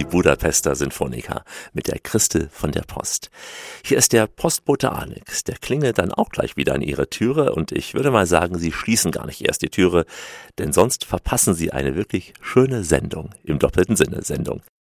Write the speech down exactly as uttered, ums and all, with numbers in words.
Budapester Sinfoniker mit der Christel von der Post. Hier ist der Postbote Alex, der klingelt dann auch gleich wieder an Ihre Türe und ich würde mal sagen, Sie schließen gar nicht erst die Türe, denn sonst verpassen Sie eine wirklich schöne Sendung, im doppelten Sinne Sendung.